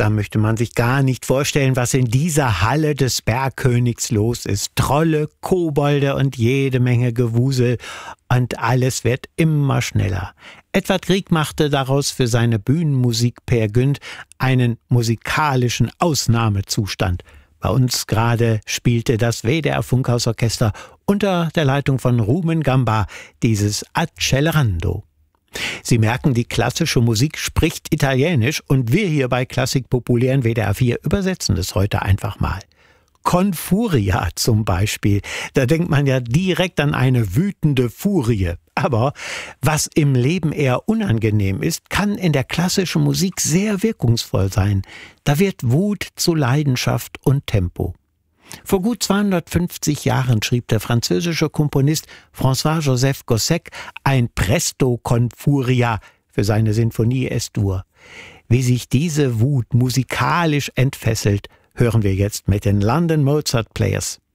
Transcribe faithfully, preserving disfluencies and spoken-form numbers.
Da möchte man sich gar nicht vorstellen, was in dieser Halle des Bergkönigs los ist. Trolle, Kobolde und jede Menge Gewusel. Und alles wird immer schneller. Edvard Grieg machte daraus für seine Bühnenmusik Peer Gynt einen musikalischen Ausnahmezustand. Bei uns gerade spielte das W D R Funkhausorchester unter der Leitung von Rumen Gamba dieses Accelerando. Sie merken, die klassische Musik spricht Italienisch und wir hier bei Klassik Populär in W D R vier übersetzen das heute einfach mal. Confuria zum Beispiel, da denkt man ja direkt an eine wütende Furie. Aber was im Leben eher unangenehm ist, kann in der klassischen Musik sehr wirkungsvoll sein. Da wird Wut zu Leidenschaft und Tempo. Vor gut zweihundertfünfzig Jahren schrieb der französische Komponist François-Joseph Gossec ein Presto con furia für seine Sinfonie Es-Dur. Wie sich diese Wut musikalisch entfesselt, hören wir jetzt mit den London Mozart Players.